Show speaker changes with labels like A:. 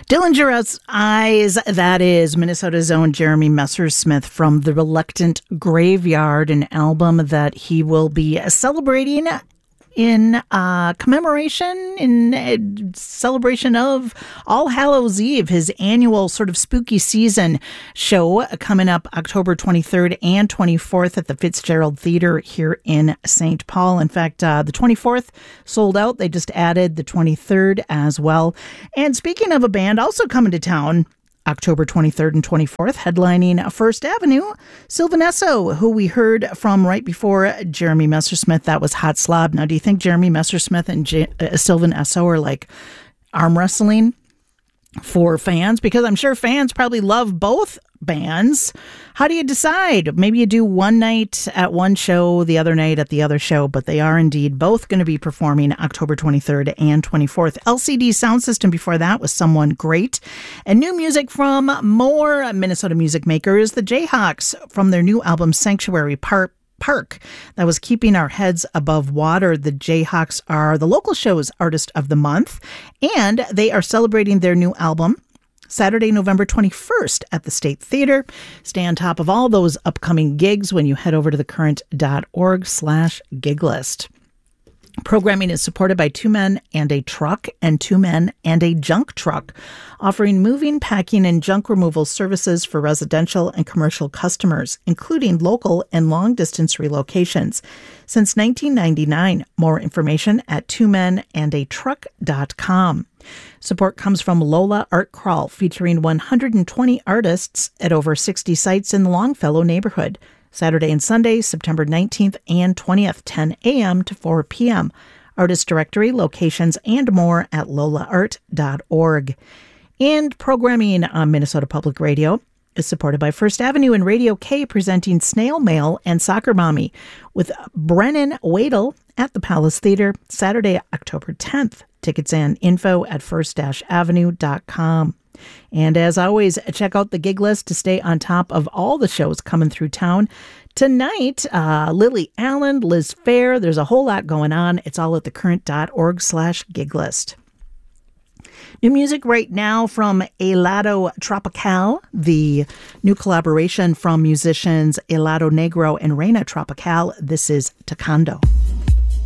A: Dillinger's Eyes, that is Minnesota's own Jeremy Messersmith from The Reluctant Graveyard, an album that he will be celebrating in celebration of All Hallows Eve, his annual sort of spooky season show coming up October 23rd and 24th at the Fitzgerald Theater here in St. Paul. In fact, the 24th sold out. They just added the 23rd as well. And speaking of a band also coming to town, October 23rd and 24th, headlining First Avenue, Sylvan Esso, who we heard from right before Jeremy Messersmith. That was Hot Slob. Now, do you think Jeremy Messersmith and Sylvan Esso are like arm wrestling for fans? Because I'm sure fans probably love both bands. How do you decide? Maybe you do one night at one show, the other night at the other show, but they are indeed both going to be performing October 23rd and 24th. LCD Soundsystem before that was Someone Great. And new music from more Minnesota music makers, the Jayhawks, from their new album Sanctuary Park. That was Keeping Our Heads Above Water. The Jayhawks are the local show's Artist of the Month, and they are celebrating their new album Saturday, November 21st at the State Theater. Stay on top of all those upcoming gigs when you head over to thecurrent.org/gig list. Programming is supported by Two Men and a Truck and Two Men and a Junk Truck, offering moving, packing, and junk removal services for residential and commercial customers, including local and long-distance relocations. Since 1999, more information at twomenandatruck.com. Support comes from Lola Art Crawl, featuring 120 artists at over 60 sites in the Longfellow neighborhood. Saturday and Sunday, September 19th and 20th, 10 a.m. to 4 p.m. Artist directory, locations, and more at lolaart.org. And programming on Minnesota Public Radio is supported by First Avenue and Radio K, presenting Snail Mail and Soccer Mommy with Brennan Wadle at the Palace Theater, Saturday, October 10th. Tickets and info at first-avenue.com. And as always, check out the gig list to stay on top of all the shows coming through town. Tonight, Lily Allen, Liz Fair, there's a whole lot going on. It's all at thecurrent.org/gig list. New music right now from Helado Tropical, the new collaboration from musicians Helado Negro and Reina Tropical. This is Tocando.